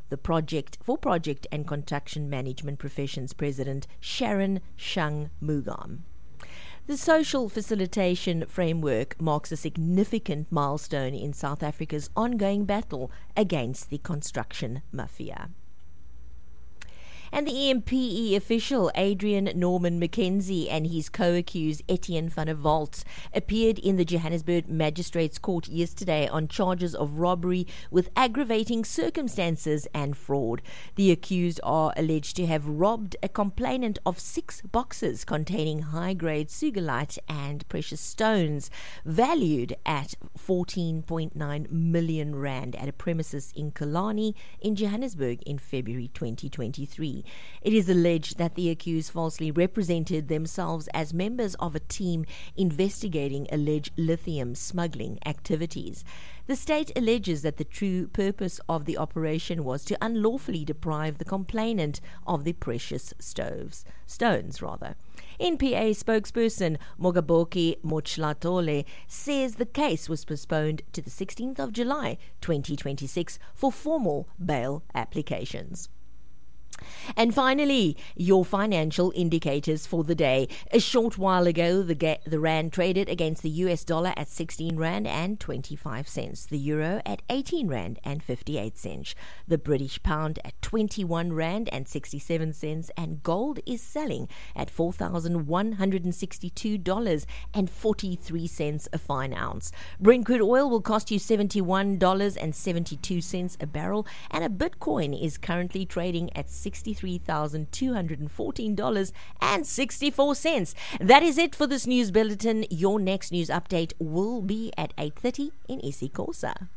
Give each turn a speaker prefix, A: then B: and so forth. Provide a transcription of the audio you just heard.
A: the Project and Construction Management Professions President Sharon Shang-Mugam. The social facilitation framework marks a significant milestone in South Africa's ongoing battle against the construction mafia. And the EMPE official Adrian Norman Mackenzie and his co-accused Etienne van der Walt appeared in the Johannesburg Magistrates Court yesterday on charges of robbery with aggravating circumstances and fraud. The accused are alleged to have robbed a complainant of 6 boxes containing high-grade sugilite and precious stones valued at 14.9 million rand at a premises in Killarney in Johannesburg in February 2023. It is alleged that the accused falsely represented themselves as members of a team investigating alleged lithium smuggling activities. The state alleges that the true purpose of the operation was to unlawfully deprive the complainant of the precious stones. NPA spokesperson Mogaboki Mochlatole says the case was postponed to the 16th of July 2026 for formal bail applications. And finally, your financial indicators for the day. A short while ago, the rand traded against the US dollar at 16 rand and 25 cents, the euro at 18 rand and 58 cents, the British pound at 21 rand and 67 cents, and gold is selling at $4,162 and 43 cents a fine ounce. Brent crude oil will cost you $71.72 a barrel, and a Bitcoin is currently trading at $63,214.64. That is it for this news bulletin. Your next news update will be at 8:30 in isiXhosa.